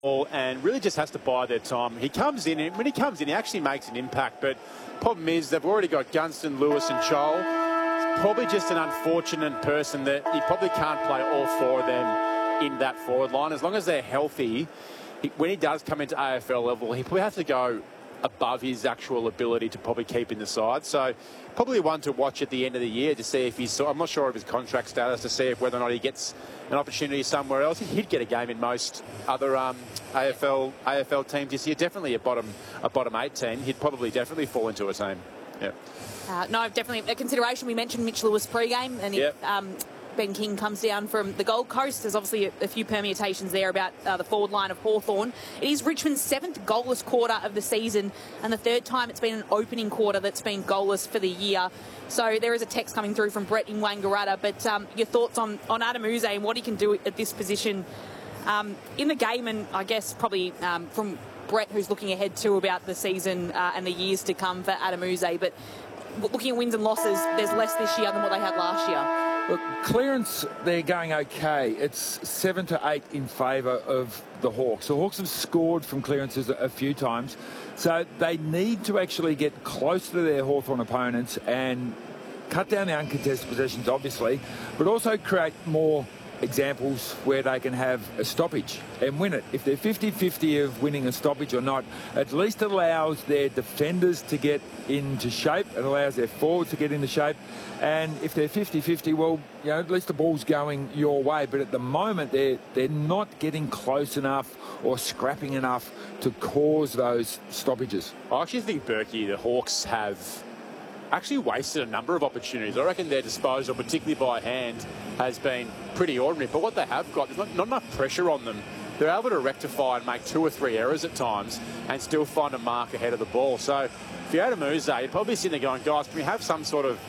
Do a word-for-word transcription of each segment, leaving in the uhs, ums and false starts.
and really just has to buy their time. He comes in, and when he comes in, he actually makes an impact. But problem is, they've already got Gunston, Lewis and Chol. It's probably just an unfortunate person that he probably can't play all four of them in that forward line. As long as they're healthy, he, when he does come into A F L level, he probably has to go above his actual ability to probably keep in the side. So probably one to watch at the end of the year to see if he's, I'm not sure of his contract status, to see if whether or not he gets an opportunity somewhere else. He'd get a game in most other um, A F L A F L teams this year. Definitely a bottom a bottom eight team. He'd probably definitely fall into a team. Yeah. Uh, no, definitely a consideration. We mentioned Mitch Lewis pre-game, and yep. if um, Ben King comes down from the Gold Coast, there's obviously a, a few permutations there about uh, the forward line of Hawthorn. It is Richmond's seventh goalless quarter of the season, and the third time it's been an opening quarter that's been goalless for the year. So there is a text coming through from Brett in Wangaratta. But um, your thoughts on, on Adam Yze and what he can do at this position um, in the game, and I guess probably um, from Brett, who's looking ahead too about the season uh, and the years to come for Adam Yze. But looking at wins and losses, there's less this year than what they had last year. Look, clearance, they're going okay. It's seven to eight in favour of the Hawks. The Hawks have scored from clearances a few times, so they need to actually get close to their Hawthorn opponents and cut down the uncontested possessions, obviously, but also create more examples where they can have a stoppage and win it. If they're fifty fifty of winning a stoppage or not, at least it allows their defenders to get into shape. It allows their forwards to get into shape. And if they're fifty fifty, well, you know, at least the ball's going your way. But at the moment, they're, they're not getting close enough or scrapping enough to cause those stoppages. I actually think, Berkey, the Hawks have actually wasted a number of opportunities. I reckon their disposal, particularly by hand, has been pretty ordinary. But what they have got, there's not, not enough pressure on them. They're able to rectify and make two or three errors at times and still find a mark ahead of the ball. So if you're Adam Yze, you'd probably sitting there going, guys, can we have some sort of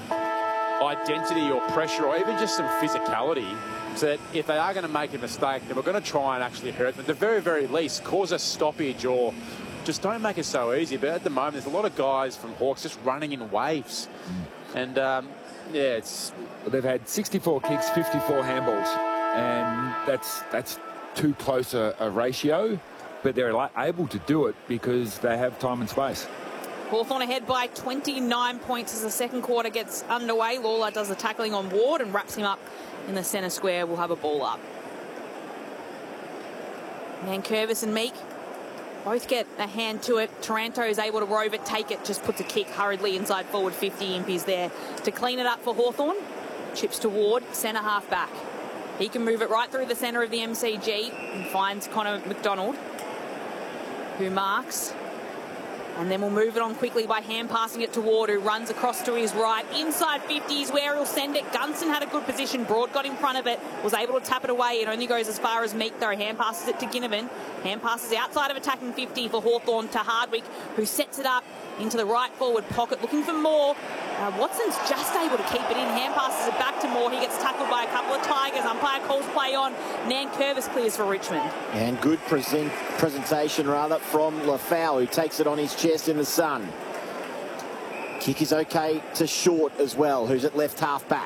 identity or pressure or even just some physicality, so that if they are going to make a mistake, then we're going to try and actually hurt them. At the very, very least, cause a stoppage or just don't make it so easy. But at the moment, there's a lot of guys from Hawks just running in waves. And, um, yeah, it's... They've had sixty-four kicks, fifty-four handballs. And that's that's too close a, a ratio. But they're able to do it because they have time and space. Hawthorn ahead by twenty-nine points as the second quarter gets underway. Lawler does the tackling on Ward and wraps him up in the centre square. We'll have a ball up. Nankervis and Meek both get a hand to it. Taranto is able to rove it, take it, just puts a kick hurriedly inside forward fifty. Impey's there to clean it up for Hawthorn. Chips to Ward, centre half back. He can move it right through the centre of the M C G and finds Connor McDonald, who marks. And then we'll move it on quickly by hand passing it to Ward, who runs across to his right. Inside fifty is where he'll send it. Gunston had a good position. Broad got in front of it, was able to tap it away. It only goes as far as Meek, though. Hand passes it to Ginnivan. Hand passes outside of attacking fifty for Hawthorn to Hardwick, who sets it up into the right forward pocket, looking for Moore. Uh, Watson's just able to keep it in. Hand passes it back to Moore. He gets tackled by a couple of Tigers. Umpire calls play on. Nankervis clears for Richmond. And good present presentation, rather, from Lafau, who takes it on his chest in the sun. Kick is okay to Short as well, who's at left half back.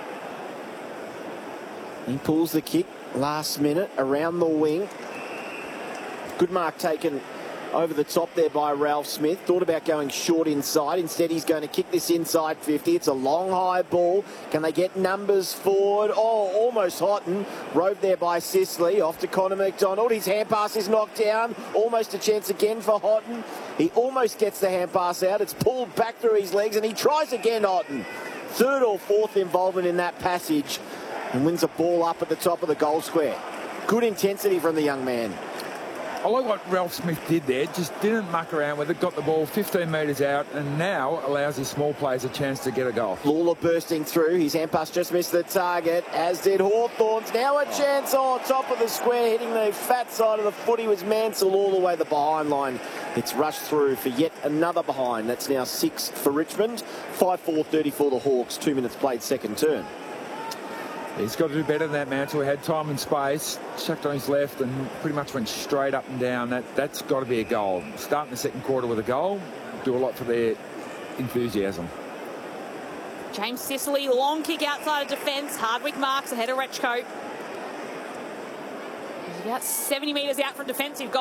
He pulls the kick last minute around the wing. Good mark taken over the top there by Ralph Smith. Thought about going short inside. Instead, he's going to kick this inside fifty. It's a long, high ball. Can they get numbers forward? Oh, almost Houghton. Roved there by Sisley. Off to Connor McDonald. His hand pass is knocked down. Almost a chance again for Houghton. He almost gets the hand pass out. It's pulled back through his legs, and he tries again, Houghton. Third or fourth involvement in that passage, and wins a ball up at the top of the goal square. Good intensity from the young man. I like what Ralph Smith did there. Just didn't muck around with it. Got the ball fifteen metres out and now allows his small players a chance to get a goal. Lawler bursting through. His hand pass just missed the target, as did Hawthorn's. Now a chance on top of the square, hitting the fat side of the footy was Mansell all the way the behind line. It's rushed through for yet another behind. That's now six for Richmond. five four thirty for the Hawks. Two minutes played, second turn. He's got to do better than that, Mansell. He had time and space, chucked on his left and pretty much went straight up and down. That, that's got to be a goal. Starting the second quarter with a goal, do a lot for their enthusiasm. James Sicily, long kick outside of defence. Hardwick marks ahead of Rechko. He's about seventy metres out from defensive.